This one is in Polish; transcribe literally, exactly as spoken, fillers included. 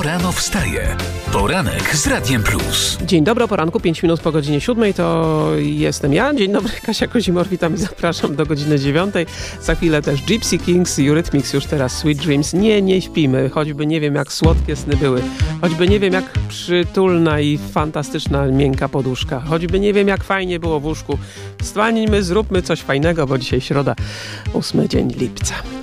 O rano wstaje. Poranek z Radiem Plus. Dzień dobry, o poranku, pięć minut po godzinie siódmej, to jestem ja. Dzień dobry, Kasia Kozimor, witam i zapraszam do godziny dziewiątej. Za chwilę też Gypsy Kings, Eurythmics, już teraz Sweet Dreams. Nie, nie śpimy, choćby nie wiem jak słodkie sny były, choćby nie wiem jak przytulna i fantastyczna miękka poduszka, choćby nie wiem jak fajnie było w łóżku. Wstańmy, zróbmy coś fajnego, bo dzisiaj środa, ósmy dzień lipca.